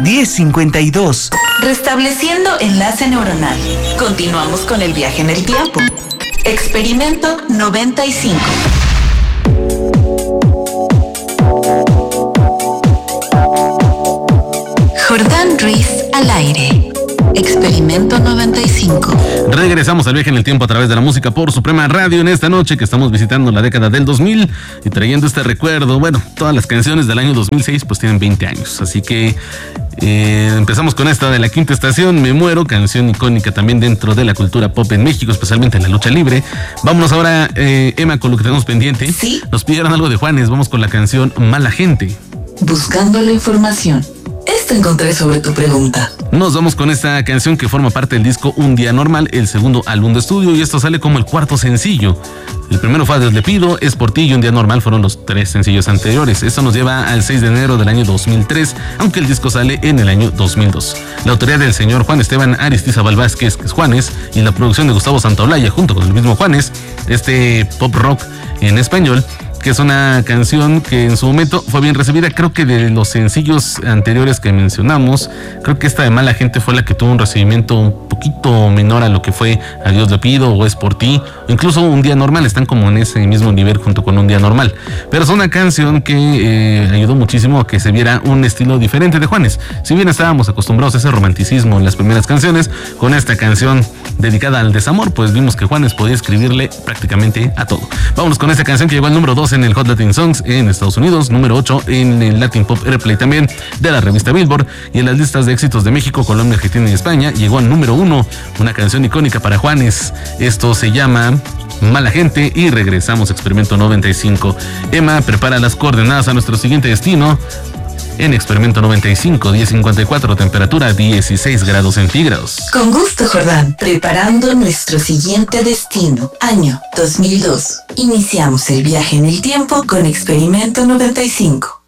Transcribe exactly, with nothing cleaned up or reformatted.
diez cincuenta y dos. Restableciendo enlace neuronal. Continuamos con el viaje en el tiempo. Experimento noventa y cinco. Jordán Ruiz al aire. Experimento noventa y cinco. Regresamos al viaje en el tiempo a través de la música por Suprema Radio en esta noche que estamos visitando la década del dos mil y trayendo este recuerdo. Bueno, todas las canciones del año dos mil seis pues tienen veinte años, así que eh, empezamos con esta de La Quinta Estación, Me Muero, canción icónica también dentro de la cultura pop en México, especialmente en la lucha libre. Vámonos ahora, eh, Emma, con lo que tenemos pendiente. Sí. Nos pidieron algo de Juanes, vamos con la canción Mala Gente. Buscando la información. Esto encontré sobre tu pregunta. Nos vamos con esta canción que forma parte del disco Un Día Normal, el segundo álbum de estudio, y esto sale como el cuarto sencillo. El primero fue Adiós Le Pido, Es Por Ti y Un Día Normal fueron los tres sencillos anteriores. Esto nos lleva al seis de enero del año dos mil tres, aunque el disco sale en el año dos mil dos. La autoría del señor Juan Esteban Aristizábal Vázquez, que es Juanes, y la producción de Gustavo Santaolalla junto con el mismo Juanes, este pop rock en español, que es una canción que en su momento fue bien recibida. Creo que de los sencillos anteriores que mencionamos, creo que esta de Mala Gente fue la que tuvo un recibimiento un poquito menor a lo que fue Adiós Le Pido o Es Por Ti, o incluso Un Día Normal, están como en ese mismo nivel junto con Un Día Normal. Pero es una canción que eh, ayudó muchísimo a que se viera un estilo diferente de Juanes. Si bien estábamos acostumbrados a ese romanticismo en las primeras canciones, con esta canción dedicada al desamor, pues vimos que Juanes podía escribirle prácticamente a todo. Vámonos con esta canción que llegó al número dos en el Hot Latin Songs en Estados Unidos, número ocho en el Latin Pop Airplay también de la revista Billboard, y en las listas de éxitos de México, Colombia, Argentina y España llegó al número uno, una canción icónica para Juanes. Esto se llama Mala Gente y regresamos a Experimento noventa y cinco. Emma, prepara las coordenadas a nuestro siguiente destino en Experimento noventa y cinco, diez cincuenta y cuatro, temperatura dieciséis grados centígrados. Con gusto, Jordán. Preparando nuestro siguiente destino, año dos mil dos. Iniciamos el viaje en el tiempo con Experimento noventa y cinco.